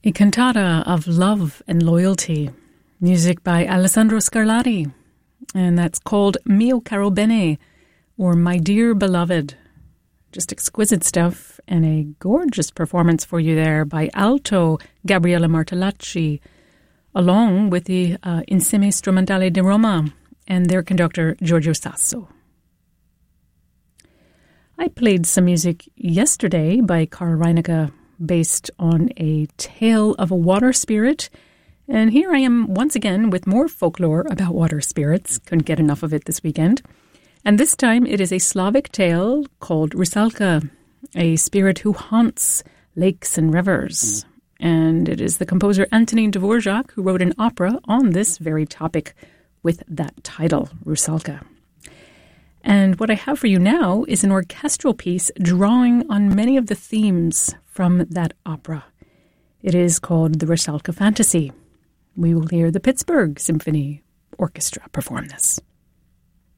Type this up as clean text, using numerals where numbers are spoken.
A cantata of love and loyalty, music by Alessandro Scarlatti, and that's called Mio Caro Bene, or My Dear Beloved. Just exquisite stuff, and a gorgeous performance for you there by alto Gabriele Martellacci, along with the Insieme Strumentale di Roma and their conductor Giorgio Sasso. I played some music yesterday by Karl Reinecke, based on a tale of a water spirit. And here I am once again with more folklore about water spirits. Couldn't get enough of it this weekend. And this time it is a Slavic tale called Rusalka, a spirit who haunts lakes and rivers. And it is the composer Antonin Dvorak who wrote an opera on this very topic with that title, Rusalka. And what I have for you now is an orchestral piece drawing on many of the themes from that opera. It is called the Rusalka Fantasy. We will hear the Pittsburgh Symphony Orchestra perform this.